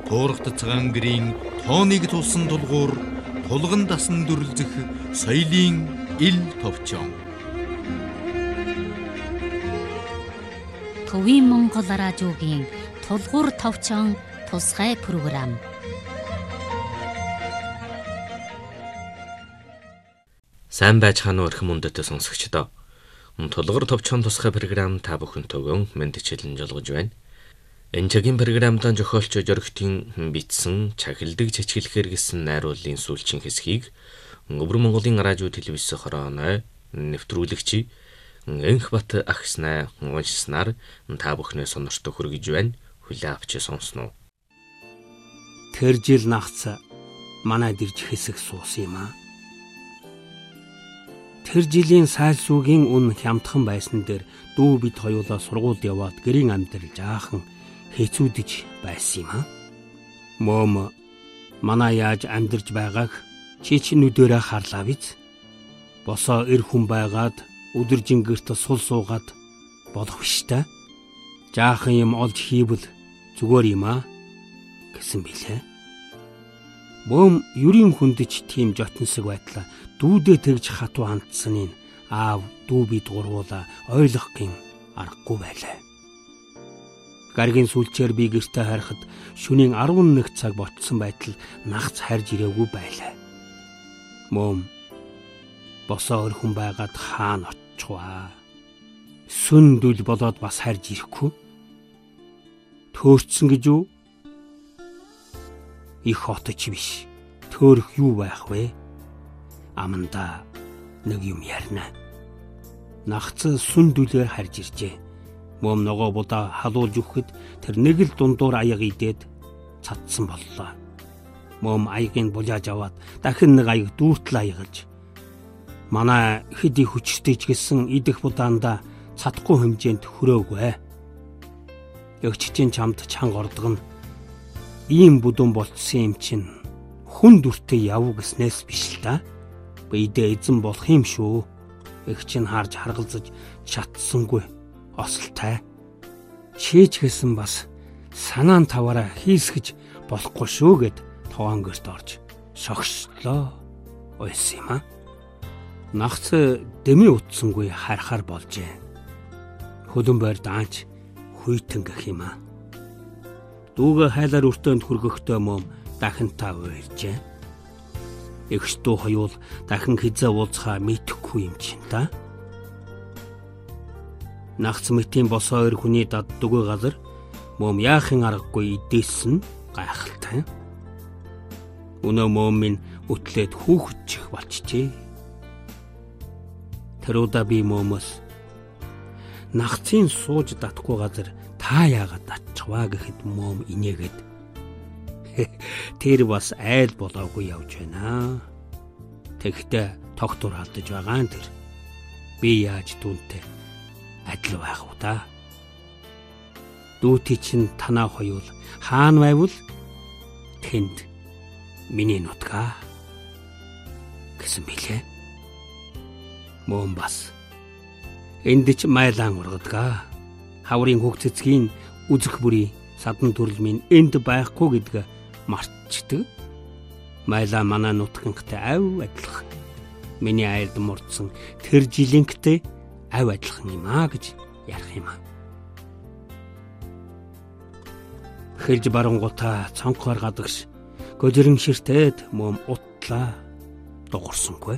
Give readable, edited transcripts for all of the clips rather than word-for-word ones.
туурагдцгаан гэрийн тооныг тулсан тулгуур, тулган дасан дүрлзэх соёлын ил товчон. Төвийн Монгол радиогийн тулгуур товчон тусгай програм. Сайн байцгаана уу эрхэм үндэтэй сонсогчдоо. Тулгуур товчон тусгай програм та бүхэнтэйгөө мэдчилэн жолгож байна. Энэ цагийн програмд зохиолч Жоргтын бичсэн чахилдаг чичгэлэхэр гэсэн найруулгын сүүлчийн хэсгийг Өвөр Монголын радио телевиз хорооны нэвтрүүлэгч Энхбат Ахснаа уншснаар та бүхнээ сонирхтой хүргэж байна. Хүлээ авч сонсноо. Тэр жил нагц манайд ирж хэсэг суусан юм аа. Тэр жилийн сайлсуугийн үн хямдхан байсан дээр дүү бид хоёулаа сургуульд яваад гэрийн амьдрал жаахан хэцүүдэж байсан юм аа. Мом манай яаж амьдарч байгааг чи нүдээрээ харлаа биз? Босоо эр хүн байгаад өдөржин гэрт сул суугаад болох штэ. Жаахан юм олж хийвэл зүгээр юм аа гэсэн билээ. Мом юрийн хүндэж тийм жотносог байтлаа дүүдээ тэгж хатуу хандсаныг аав дүү бид гурвуулаа ойлгохын аргагүй байлаа. Гаргийн сүүлчээр би гэртээ харахад шөнийн 11 цаг болцсон байтал нагц харж ирээгүй байлаа. Мом босоо өр хүн байгаад хаана очихваа? Сүндүл болоод бас харж ирэхгүй. Төөрцсөн гэж юу? Их хотч биш. Төөрөх юу байх вэ? Аманда нэг юм ярина. Нагц сүндүлээр харж иржээ. Мом ногоо будаа халуулж өгөхөд тэр нэг л дундуур аяг идээд цадсан боллоо. Мом аягийг булааж аваад дахин нэг аяг дүүртэл аягалж. Манай хэд их хүчтэй ч гэсэн идэх будаанда цадахгүй хэмжээнд хөрөөгөө. Өвчтөн чамд чанга ордог нь ийм бүдүүн болцсон юм чинь хүн дүртэй яв гэснээс биш л та. Бидээ эзэн болох юм шүү. Их чинь харж харгалзаж чадсангүй. Осолтой. Чийч гэсэн бас санаан таваараа хийсгэж болохгүй шүү гэд тоон гэрт орж шогшлоо. Ойс юм аа. Нагц дэмий утсангүй харахаар болжээ. Хөлөн байр даанч хүйтэн гэх юм аа. Дүүгээ хайлаар өртөөнд хүргэхдээ мом дахинтаа уйлжээ. Эгч дүү хоёул дахин хизээ уулзахаа мэдэхгүй юм чинь та. Нагц мэтийн босоо өр хүний даддгүй газар мом яахын аргагүй идээсэн гайхалтай. Өнөө мом минь өтлөөд хүүхэд болчихжээ. Тэр удаа би момос нагцын сууж татхгүй газар та яагаад татчихваа гэхэд мом инээгээд тэр бас айл болоогүй явж байна. Тэгэхдээ тогтвор алдаж байгаа нь тэр. Би яаж түүнтэй адил байх уу та? Дүүти чинь танаа хоёул хаана байвал тэнд миний нутгаа гэсэн билээ. Мөн бас энд ч майлаан ургадаг. Хаврын хүүг цэцгийн үзэх бүрий садан төрөл минь энд байхгүй гэдгээ мартчихдаг. Майлаа манай нутгийнхтай ав адилхан. Миний айлд мурдсан тэр жилинхтэй ав адилхан юм аа гэж ярих юм аа. Хэлж барангуудаа цонхоор гадагш гожирэн ширтээд мом утлаа дуурсангүй.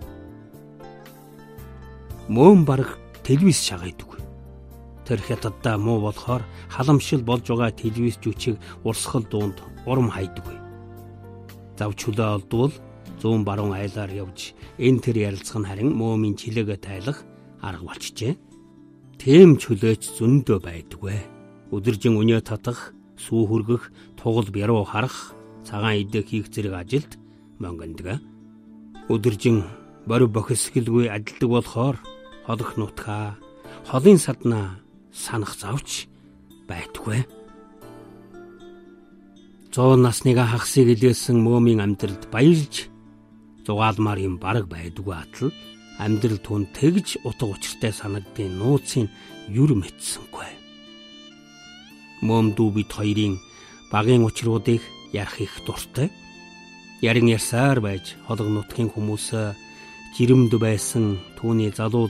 Мом бараг телевиз шагайдаг. Тэр хятаддаа муу болохоор халамшил болж байгаа телевиз жүчиг урсгал дуунд урам хайдаг. Завчулаа олдвол зүүн баруун айлаар явж энэ тэр ярилцах нь харин момын чилээгээ тайлах арга болчихжээ. Тэм чөлөөч зөндөө байдаггүй. Өдөржин өнөө татах, сүү хүргэх, тугал бяруу харах, цагаан идэх хийх зэрэг ажилд монгондаг. Өдөржин борь бохисгэлгүй ажилдаг болохоор холох нутгаа, холын саднаа санах завч байдаггүй. 100 насныгаа хагасыг илгээсэн мөмийн амьдралд баярлж зугаалмаар юм бараг байдаггүй атал амьдрал түн тэгж утга учиртай санагдсан нууцын юр мэдсэнгүй. Мом дүү бид хоёрын багийн учруудыг ярих их дуртай. Ярин ярьсаар байж холог нутгийн хүмүүс жирэмд байсан түүний залуу